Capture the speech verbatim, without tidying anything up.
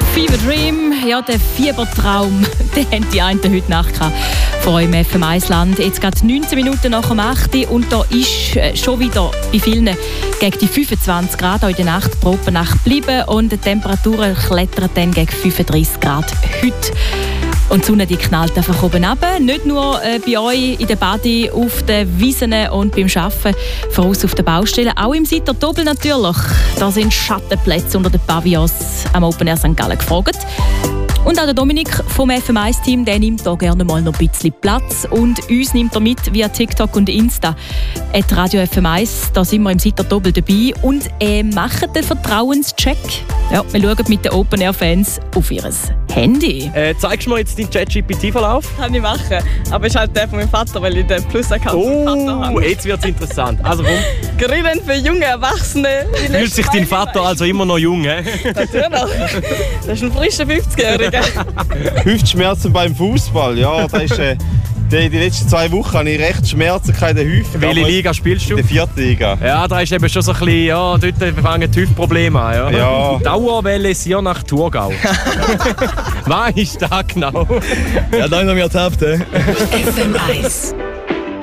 Fever Dream, ja, der Fiebertraum, den haben die einen heute Nacht gehabt, vor eurem F M eins Land. Jetzt geht neunzehn Minuten nach dem acht und da ist schon wieder bei vielen gegen die fünfundzwanzig Grad auch in der Nacht Probennacht geblieben und die Temperaturen klettern dann gegen fünfunddreißig Grad heute. Und die Sonne die knallt einfach oben runter. Nicht nur äh, bei euch in der Badi, auf den Wiesen und beim Arbeiten, voraus auf den Baustellen, auch im Sitter Dobel natürlich. Da sind Schattenplätze unter den Pavillons am Open Air Sankt Gallen gefragt. Und auch der Dominik vom F M eins Team, der nimmt da gerne mal noch ein bisschen Platz. Und uns nimmt er mit via TikTok und Insta. At Radio F M eins, da sind wir im Sitter Dobel dabei. Und äh, machen den Vertrauenscheck. Ja, wir schauen mit den Open Air Fans auf ihr Handy. Äh, zeigst du mir jetzt deinen ChatGPT-Verlauf? Kann ich machen. Aber es ist halt der von meinem Vater, weil ich den Plus-Account oh, vom Vater habe. Oh, jetzt wird es interessant. Also komm. Grillen für junge Erwachsene. Fühlt sich dein Vater also immer noch jung, hä? Natürlich. Das ist ein frischer fünfzigjähriger. Hüftschmerzen beim Fußball, ja, das ist, äh, die, die letzten zwei Wochen hatte ich recht Schmerzen in den Hüften. Welche Liga spielst du? In der vierten Liga. Ja, da ist eben schon so ein bisschen, ja, dort fangen die Hüftprobleme an. Ja. Ja. Dauerwelle Sier nach Thurgau. Was ist da genau? Ja, da haben wir mir getappt. F M eins